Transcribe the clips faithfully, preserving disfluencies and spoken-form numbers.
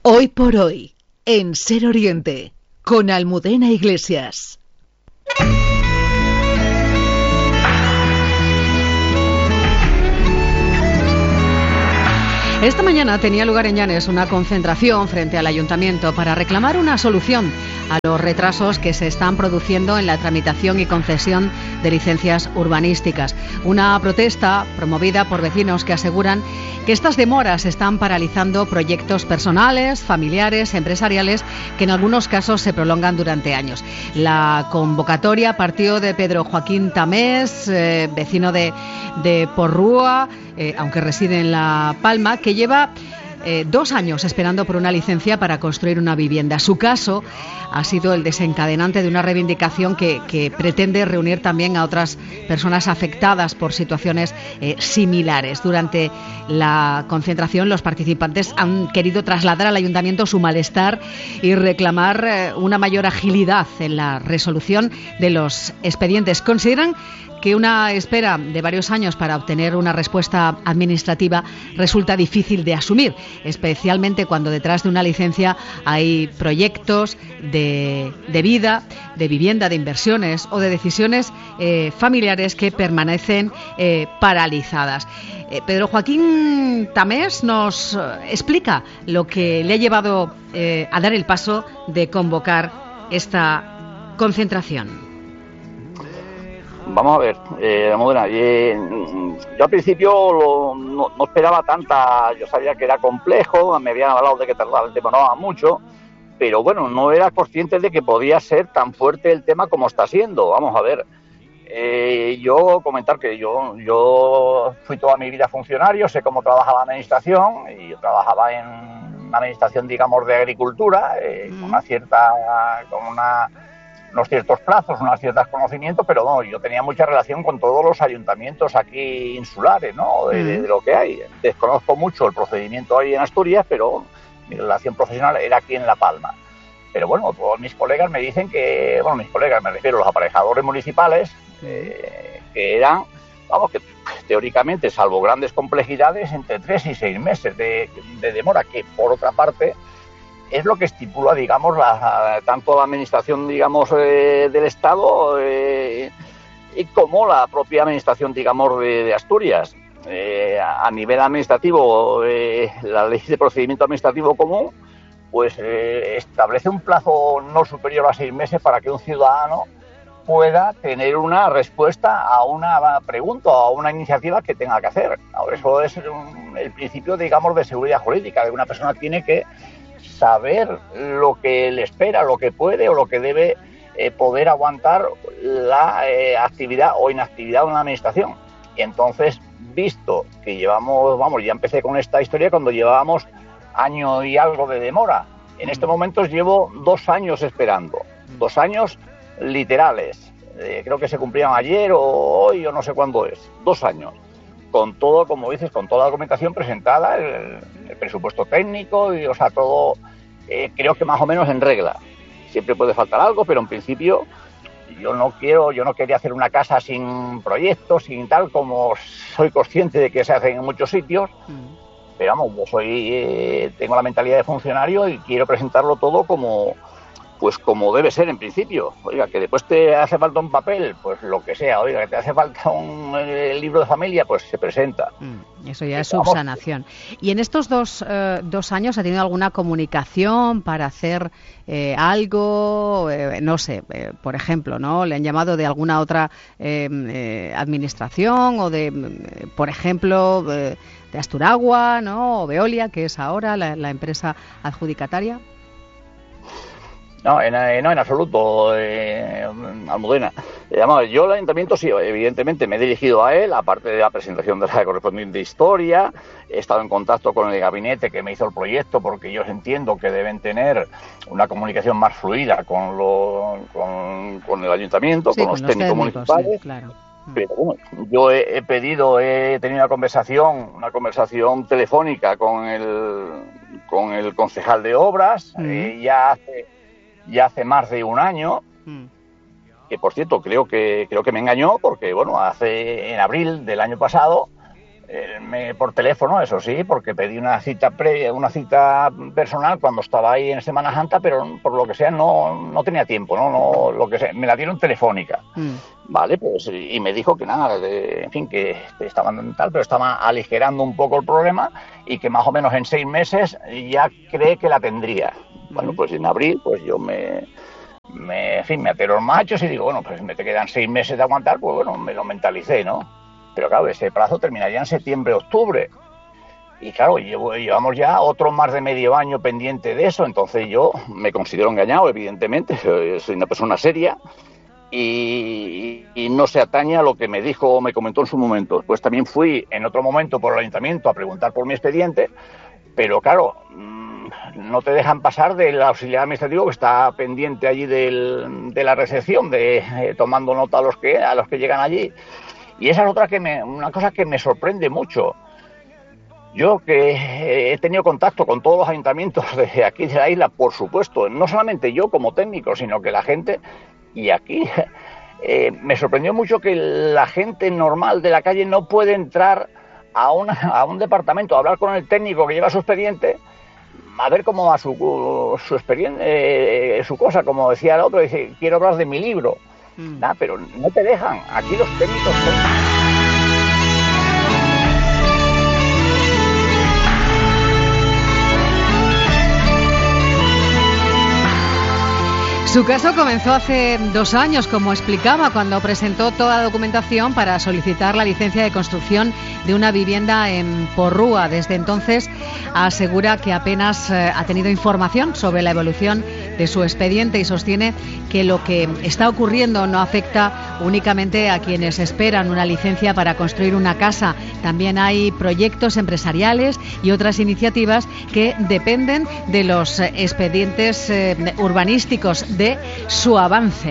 Hoy por hoy, en Ser Oriente, con Almudena Iglesias. Esta mañana tenía lugar en Llanes una concentración frente al Ayuntamiento para reclamar una solución a los retrasos que se están produciendo en la tramitación y concesión de licencias urbanísticas. Una protesta promovida por vecinos que aseguran que estas demoras están paralizando proyectos personales, familiares, empresariales, que en algunos casos se prolongan durante años. La convocatoria partió de Pedro Joaquín Tamés, eh, vecino de, de Porrúa, eh, aunque reside en La Palma, que lleva eh, dos años esperando por una licencia para construir una vivienda. Su caso ha sido el desencadenante de una reivindicación que, que pretende reunir también a otras personas afectadas por situaciones eh, similares. Durante la concentración, los participantes han querido trasladar al Ayuntamiento su malestar y reclamar eh, una mayor agilidad en la resolución de los expedientes. Consideran que una espera de varios años para obtener una respuesta administrativa resulta difícil de asumir, especialmente cuando detrás de una licencia hay proyectos de, de vida, de vivienda, de inversiones o de decisiones eh, familiares que permanecen eh, paralizadas. Eh, Pedro Joaquín Tamés nos explica lo que le ha llevado eh, a dar el paso de convocar esta concentración. Vamos a ver, eh, Almudena, eh, yo al principio lo, no, no esperaba tanta, yo sabía que era complejo, me habían hablado de que tardaba, demoraba mucho, pero bueno, no era consciente de que podía ser tan fuerte el tema como está siendo. Vamos a ver, eh, yo comentar que yo, yo fui toda mi vida funcionario, sé cómo trabaja la administración, y yo trabajaba en una administración, digamos, de agricultura, eh, mm. con una cierta, con una... unos ciertos plazos, unos ciertos conocimientos, pero no, yo tenía mucha relación con todos los ayuntamientos aquí insulares, ¿no? De, de, de lo que hay. Desconozco mucho el procedimiento ahí en Asturias, pero mi relación profesional era aquí en La Palma. Pero bueno, todos mis colegas me dicen que, bueno, mis colegas, me refiero a los aparejadores municipales, eh, que eran, vamos, que teóricamente, salvo grandes complejidades, entre tres y seis meses de, de demora, que por otra parte es lo que estipula, digamos, la, tanto la administración, digamos, eh, del Estado eh, y como la propia administración, digamos, de, de Asturias. Eh, a, a nivel administrativo, eh, la Ley de Procedimiento Administrativo Común, pues eh, establece un plazo no superior a seis meses para que un ciudadano pueda tener una respuesta a una pregunta o a una iniciativa que tenga que hacer. Ahora, eso es un, el principio, digamos, de seguridad jurídica, de una persona tiene que saber lo que le espera, lo que puede o lo que debe eh, poder aguantar la eh, actividad o inactividad de una administración. Y entonces, visto que llevamos, vamos, ya empecé con esta historia cuando llevábamos año y algo de demora. En estos momentos llevo dos años esperando, dos años literales. Eh, creo que se cumplían ayer o hoy o no sé cuándo es, dos años. Con todo, como dices, con toda la documentación presentada, el, el presupuesto técnico, y, o sea, todo, eh, creo que más o menos en regla. Siempre puede faltar algo, pero en principio yo no quiero, yo no quería hacer una casa sin proyectos, sin tal, como soy consciente de que se hacen en muchos sitios, mm. pero vamos, yo soy, eh, tengo la mentalidad de funcionario y quiero presentarlo todo como... pues como debe ser en principio. Oiga, que después te hace falta un papel, pues lo que sea. Oiga, que te hace falta un eh, libro de familia, pues se presenta. Mm, eso ya es subsanación. ¿Y en estos dos, eh, dos años ha tenido alguna comunicación para hacer eh, algo? Eh, no sé, eh, por ejemplo, ¿no? ¿Le han llamado de alguna otra eh, eh, administración o de, eh, por ejemplo, eh, de Asturagua, ¿no? O Veolia, que es ahora la, la empresa adjudicataria? No, en, no, en absoluto, eh, Almudena. Digamos, yo el ayuntamiento sí, evidentemente me he dirigido a él, aparte de la presentación de la correspondiente historia, he estado en contacto con el gabinete que me hizo el proyecto, porque yo entiendo que deben tener una comunicación más fluida con, lo, con, con el ayuntamiento, sí, con, los, con los técnicos, técnicos municipales. Sí, claro. Pero bueno, yo he, he pedido, he tenido una conversación, una conversación telefónica con el, con el concejal de obras, uh-huh. eh, ya hace... ya hace más de un año, mm. que por cierto creo que creo que me engañó, porque bueno, hace en abril del año pasado eh, me, por teléfono, eso sí, porque pedí una cita previa, una cita personal cuando estaba ahí en Semana Santa, pero por lo que sea no, no tenía tiempo, ¿no? No, lo que sea, me la dieron telefónica. Mm. Vale, pues, y me dijo que nada, de, en fin, que estaban tal, pero estaban aligerando un poco el problema y que más o menos en seis meses ya cree que la tendría. Bueno, pues en abril, pues yo me, me, en fin, me até los machos y digo, bueno, pues me te quedan seis meses de aguantar, pues bueno, me lo mentalicé, ¿no? Pero claro, ese plazo terminaría en septiembre, octubre. Y claro, llevo, llevamos ya otro más de medio año pendiente de eso, entonces yo me considero engañado, evidentemente, soy una persona seria. Y, y no se atañe a lo que me dijo o me comentó en su momento. Pues también fui en otro momento por el ayuntamiento a preguntar por mi expediente, pero claro, no te dejan pasar del auxiliar administrativo que está pendiente allí del, de la recepción, de eh, tomando nota a los que a los que llegan allí. Y esa es otra que me, una cosa que me sorprende mucho. Yo que he tenido contacto con todos los ayuntamientos de aquí de la isla, por supuesto, no solamente yo como técnico, sino que la gente. Y aquí eh, me sorprendió mucho que la gente normal de la calle no puede entrar a, una, a un departamento a hablar con el técnico que lleva su expediente, a ver cómo va su, su experiencia, eh, su cosa, como decía el otro, dice, quiero hablar de mi libro. Mm. Nah, pero no te dejan, aquí los técnicos son... Su caso comenzó hace dos años, como explicaba, cuando presentó toda la documentación para solicitar la licencia de construcción de una vivienda en Porrúa. Desde entonces asegura que apenas eh, ha tenido información sobre la evolución de su expediente y sostiene que lo que está ocurriendo no afecta únicamente a quienes esperan una licencia para construir una casa. También hay proyectos empresariales y otras iniciativas que dependen de los expedientes eh, urbanísticos de su avance.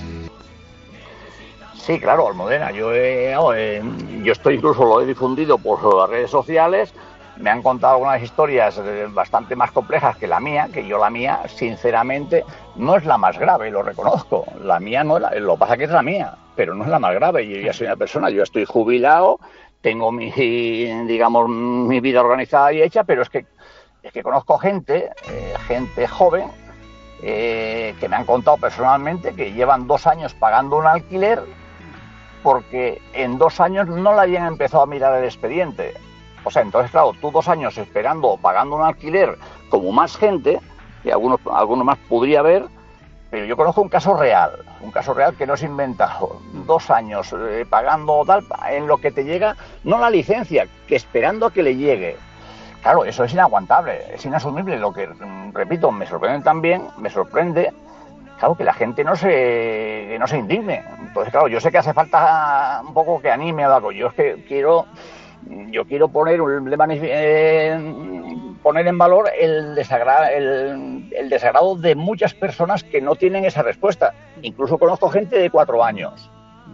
Sí, claro, Almudena, yo, eh, eh, yo estoy incluso lo he difundido por las redes sociales. Me han contado algunas historias bastante más complejas que la mía, que yo la mía, sinceramente, no es la más grave, lo reconozco. La mía no es la, lo que pasa es que es la mía, pero no es la más grave. Yo ya soy una persona, yo estoy jubilado, tengo mi, digamos, mi vida organizada y hecha, pero es que, es que conozco gente, eh, gente joven, eh, que me han contado personalmente que llevan dos años pagando un alquiler porque en dos años no le habían empezado a mirar el expediente. O sea, entonces, claro, tú dos años esperando o pagando un alquiler como más gente, que algunos, algunos más podría haber, pero yo conozco un caso real, un caso real que no es inventado. Dos años eh, pagando tal, en lo que te llega, no la licencia, que esperando a que le llegue. Claro, eso es inaguantable, es inasumible. Lo que, repito, me sorprende también, me sorprende, claro, que la gente no se, que no se indigne. Entonces, claro, yo sé que hace falta un poco que anime a algo. Yo es que quiero... Yo quiero poner, eh, poner en valor el desagrado, el, el desagrado de muchas personas que no tienen esa respuesta. Incluso conozco gente de cuatro años.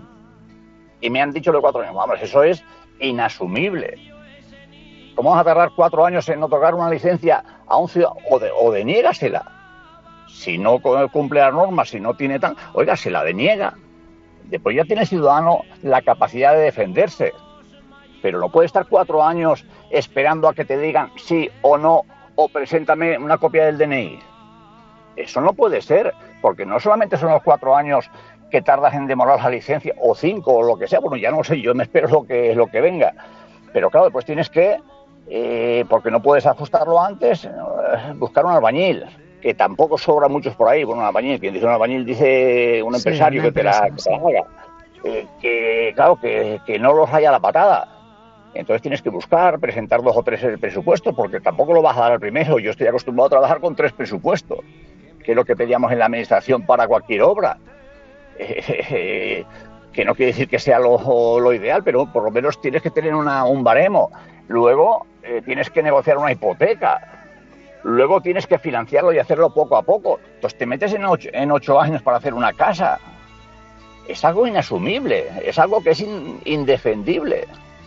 Y me han dicho de cuatro años. Vamos, eso es inasumible. ¿Cómo vas a tardar cuatro años en otorgar una licencia a un ciudadano? O, de, o deniégasela. Si no cumple las normas, si no tiene tan... Oiga, se la deniega. Después ya tiene el ciudadano la capacidad de defenderse. Pero no puede estar cuatro años esperando a que te digan sí o no, o preséntame una copia del D N I. Eso no puede ser, porque no solamente son los cuatro años que tardas en demorar la licencia, o cinco, o lo que sea, bueno, ya no sé, yo me espero lo que, lo que venga. Pero claro, después tienes que, eh, porque no puedes ajustarlo antes, eh, buscar un albañil, que tampoco sobra muchos por ahí. Bueno, un albañil, quien dice un albañil dice un empresario sí, que, empresa, te la, sí. que te la haga. Eh, que claro, que, que no los haya a la patada. Entonces tienes que buscar, presentar dos o tres presupuestos, porque tampoco lo vas a dar al primero. Yo estoy acostumbrado a trabajar con tres presupuestos, que es lo que pedíamos en la administración para cualquier obra. Eh, eh, que no quiere decir que sea lo, lo ideal, pero por lo menos tienes que tener una, un baremo. Luego eh, tienes que negociar una hipoteca. Luego tienes que financiarlo y hacerlo poco a poco. Entonces te metes en ocho, en ocho años para hacer una casa. Es algo inasumible, es algo que es in, indefendible.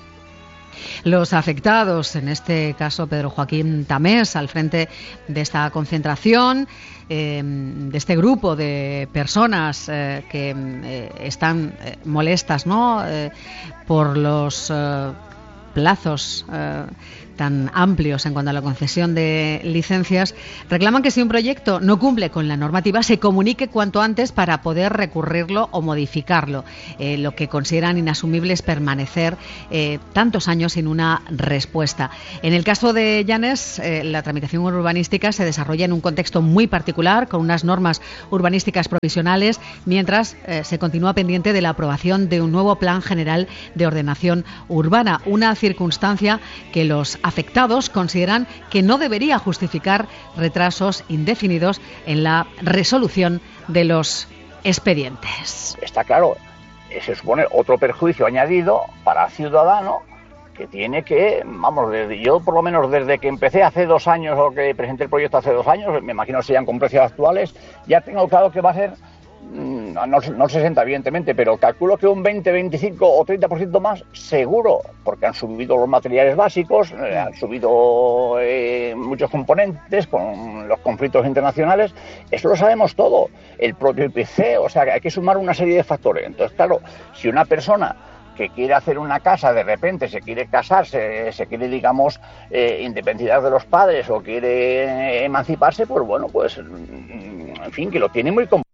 Los afectados, en este caso Pedro Joaquín Tamés, al frente de esta concentración, eh, de este grupo de personas eh, que eh, están eh, molestas, ¿no? Eh, por los eh, plazos eh, tan amplios en cuanto a la concesión de licencias, reclaman que si un proyecto no cumple con la normativa se comunique cuanto antes para poder recurrirlo o modificarlo. Eh, lo que consideran inasumible es permanecer eh, tantos años sin una respuesta. En el caso de Llanes, eh, la tramitación urbanística se desarrolla en un contexto muy particular, con unas normas urbanísticas provisionales, mientras eh, se continúa pendiente de la aprobación de un nuevo Plan General de Ordenación Urbana, una circunstancia que los afectados consideran que no debería justificar retrasos indefinidos en la resolución de los expedientes. Está claro, se supone otro perjuicio añadido para el ciudadano que tiene que, vamos, desde, yo por lo menos desde que empecé hace dos años o que presenté el proyecto hace dos años, me imagino que sean con precios actuales, ya tengo claro que va a ser, no, no sesenta evidentemente, pero calculo que un veinte, veinticinco o treinta por ciento más seguro, porque han subido los materiales básicos, eh, han subido eh, muchos componentes con los conflictos internacionales, eso lo sabemos todo, el propio I P C, o sea que hay que sumar una serie de factores. Entonces, claro, si una persona que quiere hacer una casa, de repente se quiere casar, se, se quiere, digamos, eh, independizar de los padres o quiere emanciparse, pues bueno, pues, en fin, que lo tiene muy complicado.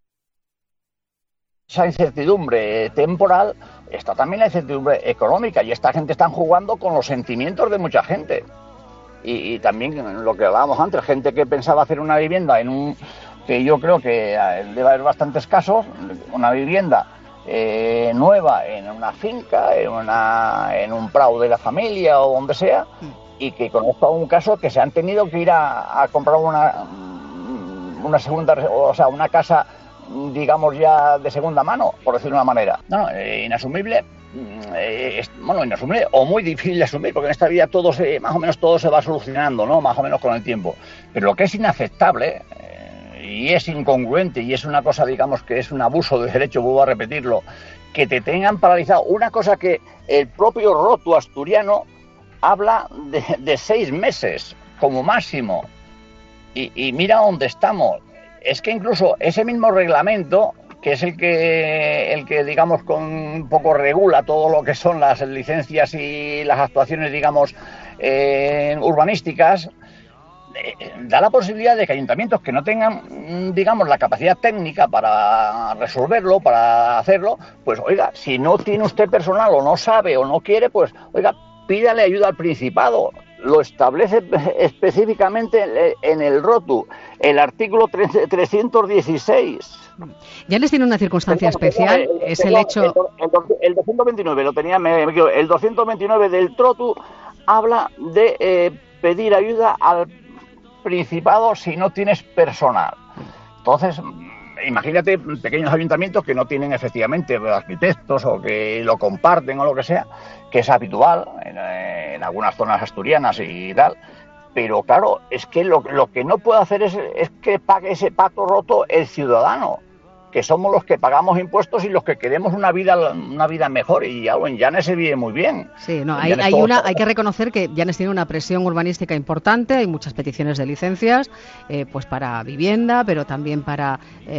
Esa incertidumbre temporal está también la incertidumbre económica, y esta gente está jugando con los sentimientos de mucha gente. Y, y también lo que hablábamos antes, gente que pensaba hacer una vivienda en un, que yo creo que debe haber bastantes casos, una vivienda eh, nueva en una finca, en, una, en un prado de la familia o donde sea, y que conozco un caso que se han tenido que ir a, a comprar una, una segunda, o sea, una casa, digamos, ya de segunda mano, por decirlo de una manera. No, eh, inasumible, eh, es, bueno, inasumible o muy difícil de asumir, porque en esta vida todo se, más o menos todo se va solucionando, ¿no? Más o menos con el tiempo. Pero lo que es inaceptable, eh, y es incongruente, y es una cosa, digamos, que es un abuso de derecho, vuelvo a repetirlo, que te tengan paralizado. Una cosa que el propio Rotu asturiano habla de, de seis meses como máximo. Y, y mira dónde estamos. Es que incluso ese mismo reglamento, que es el que, el que digamos, con un poco regula todo lo que son las licencias y las actuaciones, digamos, eh, urbanísticas, eh, da la posibilidad de que ayuntamientos que no tengan, digamos, la capacidad técnica para resolverlo, para hacerlo, pues, oiga, si no tiene usted personal o no sabe o no quiere, pues, oiga, pídale ayuda al Principado. Lo establece específicamente en el Rotu, el artículo trescientos dieciséis. Llanes tiene una circunstancia especial, es el hecho... El doscientos veintinueve, lo tenía, me, me, el doscientos veintinueve del Rotu habla de eh, pedir ayuda al Principado si no tienes personal. Entonces, imagínate pequeños ayuntamientos que no tienen efectivamente arquitectos o que lo comparten o lo que sea, que es habitual en, en algunas zonas asturianas y tal, pero claro, es que lo, lo que no puede hacer es, es que pague ese pato roto el ciudadano, que somos los que pagamos impuestos y los que queremos una vida una vida mejor, y algo en Llanes se vive muy bien. Sí, no, hay, hay, una, hay que reconocer que Llanes tiene una presión urbanística importante, hay muchas peticiones de licencias, eh, pues para vivienda, pero también para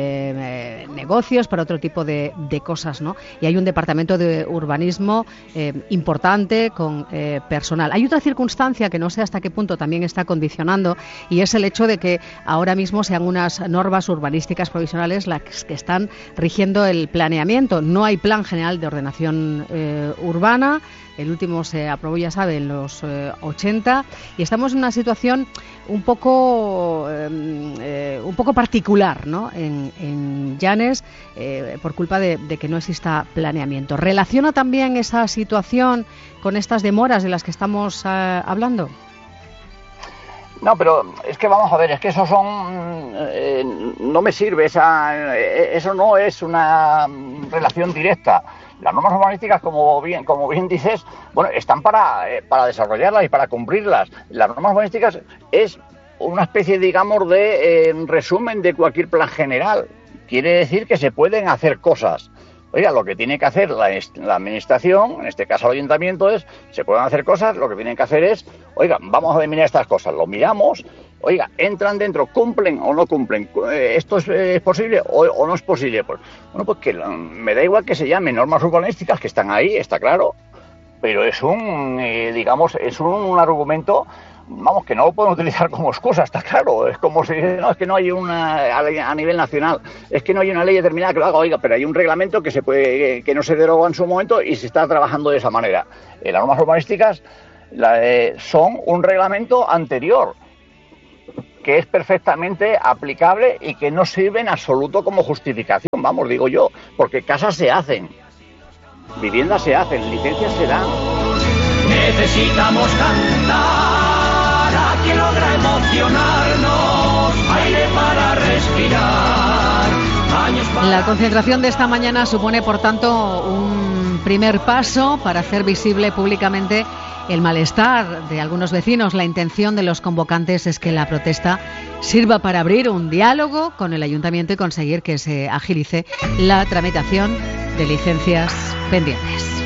eh, negocios, para otro tipo de, de cosas, ¿no? Y hay un departamento de urbanismo eh, importante con eh, personal. Hay otra circunstancia que no sé hasta qué punto también está condicionando, y es el hecho de que ahora mismo sean unas normas urbanísticas provisionales las que están rigiendo el planeamiento. No hay plan general de ordenación eh, urbana. El último se aprobó, ya sabe, en los eh, ochenta, y estamos en una situación un poco eh, eh, un poco particular, ¿no? En, en Llanes, eh, por culpa de, de que no exista planeamiento. ¿Relaciona también esa situación con estas demoras de las que estamos eh, hablando? No, pero es que vamos a ver, es que eso son, eh, no me sirve, esa, eso no es una relación directa. Las normas urbanísticas, como bien, como bien dices, bueno, están para, eh, para desarrollarlas y para cumplirlas. Las normas urbanísticas es una especie, digamos, de eh, resumen de cualquier plan general. Quiere decir que se pueden hacer cosas. Oiga, lo que tiene que hacer la, la administración, en este caso el ayuntamiento, es, se pueden hacer cosas, lo que tienen que hacer es, oiga, vamos a mirar estas cosas, lo miramos, oiga, entran dentro, cumplen o no cumplen, esto es, es posible o, o no es posible. Pues, bueno, pues que me da igual que se llamen normas urbanísticas, que están ahí, está claro, pero es un, eh, digamos, es un, un argumento, vamos, que no lo pueden utilizar como excusa, está claro. Es como si no, es que no hay una, a nivel nacional, es que no hay una ley determinada que lo haga, oiga, pero hay un reglamento que se puede, que no se derogó en su momento y se está trabajando de esa manera. Eh, las normas urbanísticas la, eh, son un reglamento anterior, que es perfectamente aplicable y que no sirve en absoluto como justificación, vamos, digo yo, porque casas se hacen, viviendas se hacen, licencias se dan. Necesitamos cantar a quien logra emocionarnos, aire para respirar, años para... La concentración de esta mañana supone, por tanto, un primer paso para hacer visible públicamente el malestar de algunos vecinos. La intención de los convocantes es que la protesta sirva para abrir un diálogo con el ayuntamiento y conseguir que se agilice la tramitación de licencias pendientes.